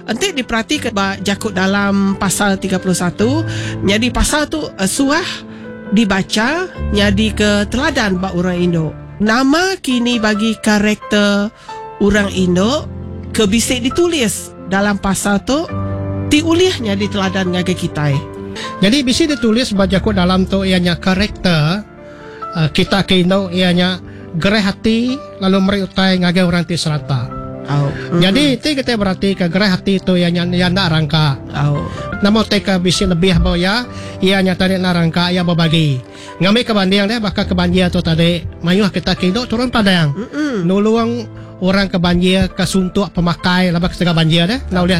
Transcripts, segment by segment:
Nanti diperhatikan jakut dalam pasal 31. Jadi pasal tu surah dibaca jadi ke teladan bak orang Indo. Nama kini bagi karakter orang Indo kebisik ditulis dalam pasal tu diulihnya di teladan ngaga kita. Jadi bisi ditulis bajakut dalam tu ianya karakter kita ke Indo ianya gerai hati lalu meriutai ngaga orang ti serata. Jadi ti kita berarti ke gerai hati tu ianya nak rangka. Namo teka bisi lebih bahwa ianya tadi nak rangka ia berbagi. Ngambil kebandian deh bakal kebandian tu tadi mayuh kita ke Indo turun padang. Nuluang orang ke banjir ke suntuk pemakai labak setengah banjir deh nak boleh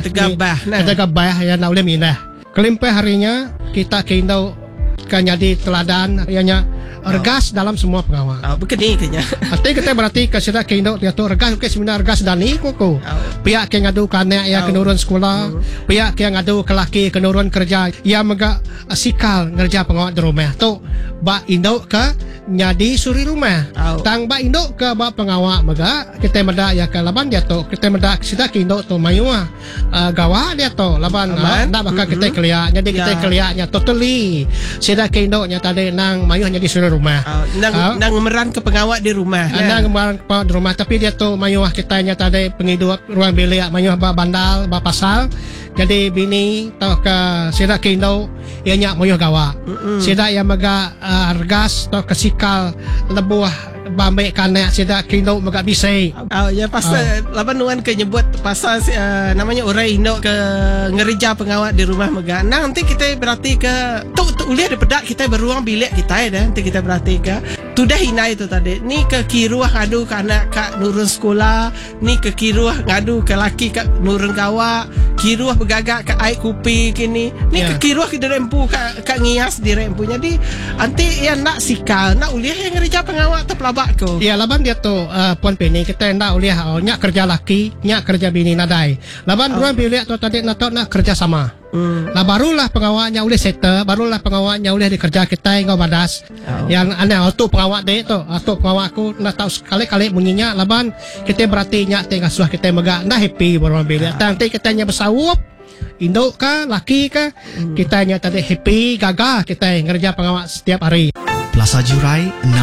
tegabah ya nak boleh mindah kelimpai harinya kita ke Indo kan jadi teladan ianya ergas dalam semua pengawal begini kenya arti kita berarti ke sida ke Indo dia tu ergas ke seminar ergas dani koko pihak ke ngadu kanak ya kenurun sekolah pihak ke ngadu ke laki kenurun kerja ya mega sikal ngerja pengawal di rumah tu ba Indo ke nyadi suri rumah tang ba Indo ke ba pengawal mega kita meda ya ke laban dia tu kita meda sida ke Indo tu mayua gawa dia tu laban nak bakal kita kelia jadi kita kelianya totally sida ke Indo nya tadi nang mayuh nyadi suri rumah nang meran ke pengawal di rumah nang meran ke rumah tapi dia tu mayuh kita nya tadi penghidup ruang bilik mayuh ba bandal ba pasal jadi bini tau ke sida ke Indo ianya mayuh gawa sida yang mega argas tau kesikal lebuah bambek kanak sida ke Indo mega bisai ya pasal laban nuan ke nyebut pasal namanya orang Indo ke ngerja pengawal di rumah mega nanti kita berarti ke tu uliah daripada kita beruang bilik kita ya nanti kita berarti ke tu dah hina itu tadi ni ke kiruah ngadu ke anak kak nurun sekolah ni ke kiruah ngadu ke laki kak nurun gawa kiruah bergagak ke air kupi kini ni ke kiruah ke rempu kak ngias di rempu jadi nanti ya nak sikal nak uliah yang ngerja pengawal tu pelabak ko ya laban dia tu puan peni kita nak uliah nyak kerja laki nyak kerja bini nadai laban ruang bilik tu tadi nak kerja sama lah barulah pengawalnya boleh settle barulah pengawalnya boleh dikerja kita ngau badas yang aneh auto pengawal deh tu auto pengawal aku nak tahu sekali-kali bunyinya laban kita berarti nyak tengah suah kita mega dah happy baru bilik nanti kita nya bersawup Indo ka laki ka kita nya tadi happy gagah kita ngerja pengawal setiap hari. Plaza Jurai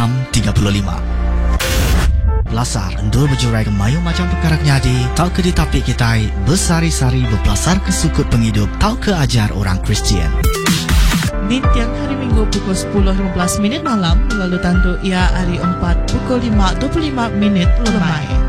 635 Belasar endul berjurai ke mayu macam perkara nyadi tau ke ditapi kita bersari-sari berbelasar ke sukut penghidup tau ke ajar orang Kristian di tiang hari Minggu pukul 10.15 malam lalu tandu ia hari 4 pukul 5.25 lemai.